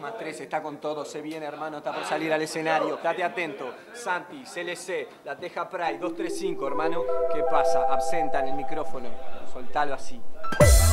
3 está con todo, se viene, hermano, está por salir al escenario. Estate atento. Santi, CLC, La Teja Pride, 235, hermano. ¿Qué pasa? Absenta en el micrófono. Soltalo así.